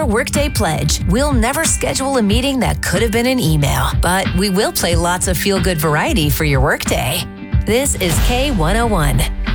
Workday Pledge, we'll never schedule a meeting that could have been an email, but we will play lots of feel-good variety for your workday. This is K101,